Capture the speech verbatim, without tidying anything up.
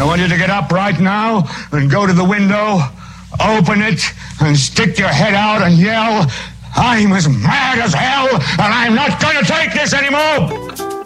want you to get up right now and go to the window, open it, and stick your head out and yell, I'm as mad as hell, and I'm not going to take this anymore!